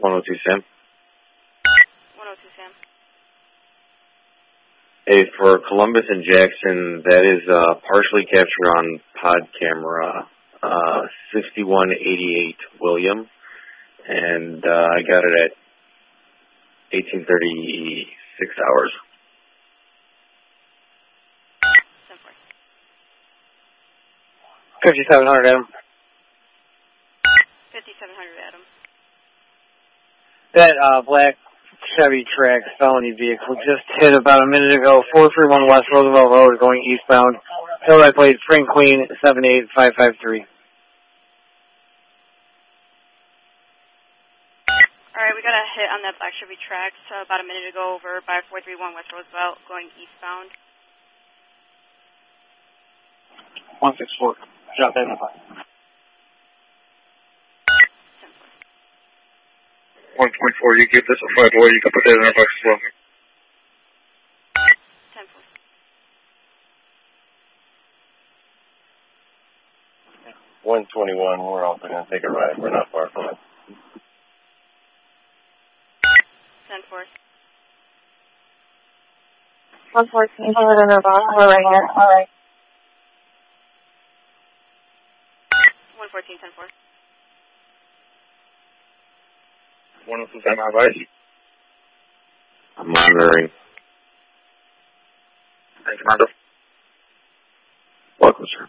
102 Sam. 102 Sam. Hey, for Columbus and Jackson, that is partially captured on pod camera, 6188 William, and I got it at 1836 hours. 5700 Adam. 5700 Adam. That black Chevy Trax felony vehicle just hit about a minute ago, 431 West Roosevelt Road going eastbound. Taillight plate Frank Queen 78553. Alright, we got a hit on that black Chevy Trax about a minute ago over by 431 West Roosevelt going eastbound. 164. Drop that in the box. 1.4, you give this a 5-4, you can put that in our box as well. 121, we're also going to take a ride. We're not far from it. 10-4. 114, hold it in our box. We're right here. All right. 114, 10-4. 102 Sam, advice. I'm monitoring. Thanks, Commander. Welcome, sir.